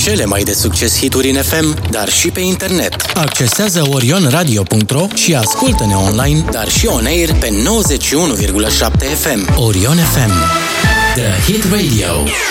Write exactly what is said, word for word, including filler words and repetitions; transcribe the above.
cele mai de succes hituri în F M, dar și pe internet. Accesează orion radio punct ro și ascultă-ne online, dar și on air pe nouăzeci și unu virgulă șapte F M. Orion F M, The Hit Radio.